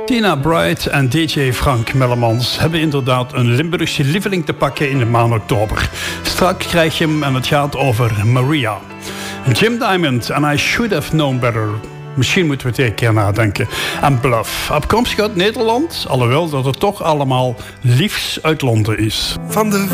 Tina Bright en DJ Frank Mellemans hebben inderdaad een Limburgse lieveling te pakken in de maand oktober. Straks krijg je hem en het gaat over Maria. Jim Diamond en I Should Have Known Better. Misschien moeten we het een keer nadenken. En Bluff, afkomstig uit Nederland, alhoewel dat het toch allemaal liefst uit Londen is. Van de